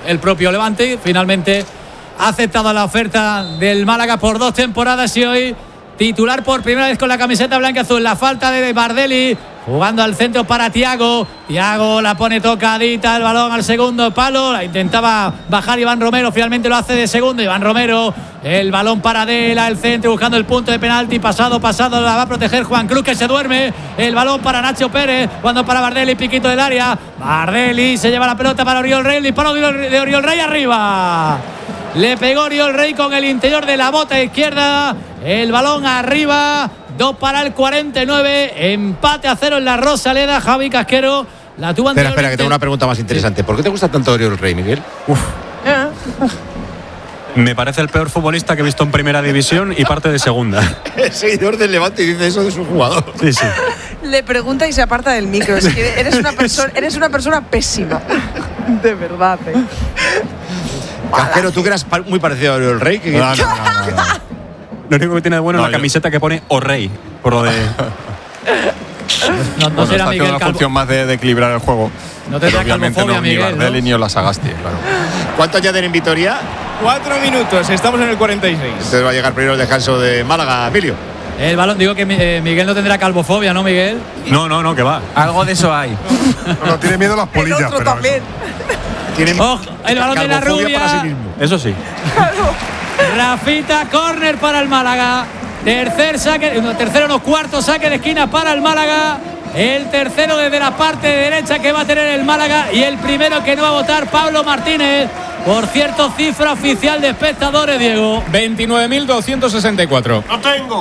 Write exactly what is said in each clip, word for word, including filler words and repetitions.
el propio Levante. Finalmente ha aceptado la oferta del Málaga por dos temporadas y hoy titular por primera vez con la camiseta blanca azul. La falta de Bardelli, jugando al centro para Thiago. Thiago la pone tocadita, el balón al segundo palo. La intentaba bajar Iván Romero, finalmente lo hace de segundo. Iván Romero, el balón para Dela, el centro buscando el punto de penalti. Pasado, pasado, la va a proteger Juan Cruz, que se duerme. El balón para Nacho Pérez, cuando para Bardelli, piquito del área. Bardelli se lleva la pelota para Oriol Rey. El disparo de Oriol Rey arriba. Le pegó Oriol Rey con el interior de la bota izquierda. El balón arriba. Dos para el cuarenta y nueve. Empate a cero en la Rosaleda. Javi Casquero la tuvo anteriormente. Espera, espera, que tengo una pregunta más interesante. ¿Por qué te gusta tanto Oriol Rey, Miguel? Uf. Yeah. Me parece el peor futbolista que he visto en primera división y parte de segunda. El seguidor del Levante dice eso de su jugador. Sí, sí. Le pregunta y se aparta del micro. Es que eres una persona, eres una persona pésima. De verdad, ¿eh? Casquero, tú que eras muy parecido a Oriol Rey. Que... No, no, no, no, no. Lo único que tiene de bueno es no, la yo... camiseta que pone O Rey. Por lo de. No, no bueno, será Miguel una Calvo. Función más de, de equilibrar el juego. No te da calvofobia, no, Miguel. Ni Bardelli, ¿no? Ni Olasagasti, claro. ¿Cuánto añaden en Vitoria? Cuatro minutos, estamos en el cuarenta y seis. Entonces va a llegar primero el descanso de Málaga, Emilio. El balón, digo que eh, Miguel no tendrá calvofobia, ¿no, Miguel? No, no, no, que va. Algo de eso hay. No, no, tiene miedo a las polillas. El otro pero también. Tiene oh, el balón de la rubia. Para sí mismo. Eso sí. Claro. Rafita, córner para el Málaga. Tercer saque, no, tercero no, cuarto saque de esquina para el Málaga. El tercero desde la parte derecha que va a tener el Málaga. Y el primero que no va a votar, Pablo Martínez. Por cierto, cifra oficial de espectadores, Diego. veintinueve mil doscientos sesenta y cuatro. ¡No tengo!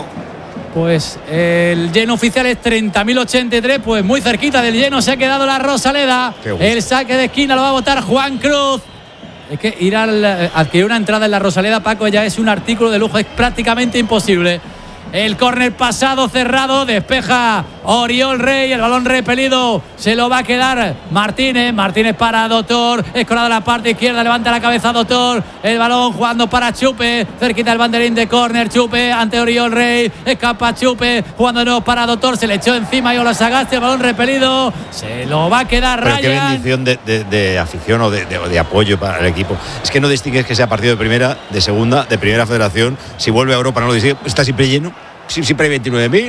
Pues el lleno oficial es treinta mil ochenta y tres. Pues muy cerquita del lleno se ha quedado la Rosaleda. El saque de esquina lo va a votar Juan Cruz. Es que ir al adquirir una entrada en la Rosaleda, Paco, ya es un artículo de lujo. Es prácticamente imposible. El córner pasado, cerrado, despeja Oriol Rey, el balón repelido, se lo va a quedar Martínez, Martínez para Doctor, escorado a la parte izquierda, levanta la cabeza Doctor, el balón jugando para Chupe, cerquita el banderín de córner, Chupe ante Oriol Rey, escapa Chupe, jugando de nuevo para Doctor, se le echó encima y Olasagasti, el balón repelido, se lo va a quedar Ryan. Pero qué bendición de, de, de afición o de, de, de apoyo para el equipo. Es que no distingues que sea partido de primera, de segunda, de primera federación. Si vuelve a Europa no lo distingue, está siempre lleno. Siempre hay veintinueve mil.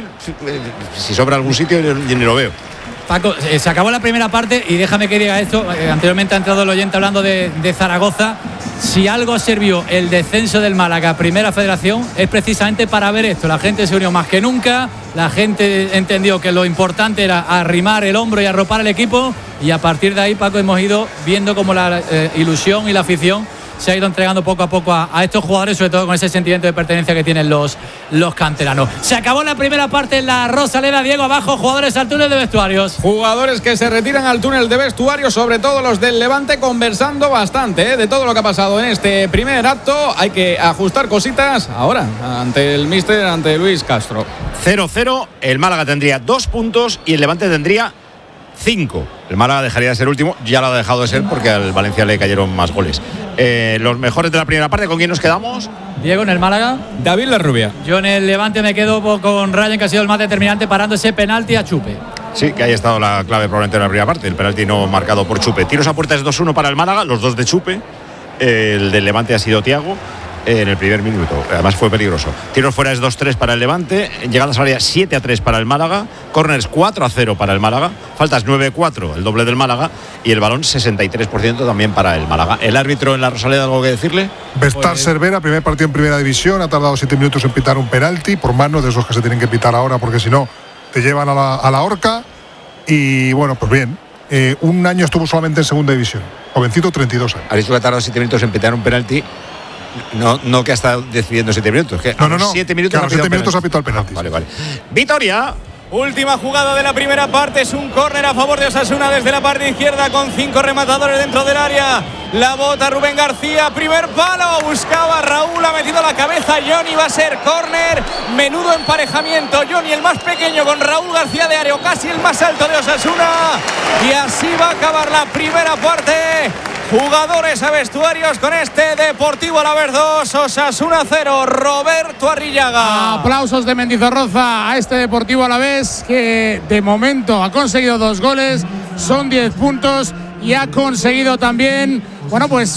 Si sobra algún sitio, yo ni lo veo. Paco, eh, se acabó la primera parte y déjame que diga esto. Eh, anteriormente ha entrado el oyente hablando de, de Zaragoza. Si algo sirvió el descenso del Málaga a Primera Federación es precisamente para ver esto. La gente se unió más que nunca. La gente entendió que lo importante era arrimar el hombro y arropar al equipo. Y a partir de ahí, Paco, hemos ido viendo cómo la eh, ilusión y la afición se ha ido entregando poco a poco a, a estos jugadores, sobre todo con ese sentimiento de pertenencia que tienen los, los canteranos. Se acabó la primera parte en la Rosaleda. Diego, abajo, jugadores al túnel de vestuarios. Jugadores que se retiran al túnel de vestuarios, sobre todo los del Levante, conversando bastante ¿eh? de todo lo que ha pasado en este primer acto. Hay que ajustar cositas ahora ante el míster, ante Luis Castro. cero cero, el Málaga tendría dos puntos y el Levante tendría cinco. El Málaga dejaría de ser último, ya lo ha dejado de ser porque al Valencia le cayeron más goles. Eh, los mejores de la primera parte, ¿con quién nos quedamos? Diego, en el Málaga. David Larrubia. Yo en el Levante me quedo con Ryan, que ha sido el más determinante, parando ese penalti a Chupe. Sí, que ahí ha estado la clave probablemente en la primera parte, el penalti no marcado por Chupe. Tiros a puerta es dos uno para el Málaga, los dos de Chupe. El del Levante ha sido Thiago en el primer minuto, además fue peligroso. Tiros fuera es dos tres para el Levante, llegadas al área siete a tres para el Málaga, córners cuatro a cero para el Málaga, faltas nueve a cuatro, el doble del Málaga, y el balón sesenta y tres por ciento también para el Málaga. ¿El árbitro en la Rosaleda algo que decirle? Vestar pues... Cervera, primer partido en primera división, ha tardado siete minutos en pitar un penalti, por mano de esos que se tienen que pitar ahora, porque si no te llevan a la, a la horca. Y bueno, pues bien, eh, un año estuvo solamente en segunda división, jovencito, treinta y dos años. Ha dicho que ha tardado siete minutos en pitar un penalti. No, no que ha estado decidiendo siete minutos. Que no, no, no. Siete minutos, que a los siete minutos ha pitado el penalti. Vale, vale. Vitoria. Última jugada de la primera parte, es un córner a favor de Osasuna desde la parte izquierda con cinco rematadores dentro del área. La bota Rubén García, primer palo, buscaba Raúl, ha metido la cabeza Johnny, va a ser córner. Menudo emparejamiento, Johnny el más pequeño con Raúl García de Areo, casi el más alto de Osasuna. Y así va a acabar la primera parte. Jugadores a vestuarios con este Deportivo Alavés dos, Osasuna cero, Roberto Arrillaga. Aplausos de Mendizorroza a este Deportivo Alavés, que de momento ha conseguido dos goles, son diez puntos y ha conseguido también, bueno, pues